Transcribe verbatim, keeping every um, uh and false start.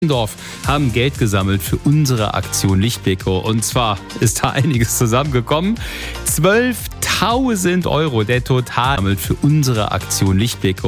Dorf haben Geld gesammelt für unsere Aktion Lichtblicke. Und zwar ist da einiges zusammengekommen. zwölftausend Euro der Total für unsere Aktion Lichtblicke.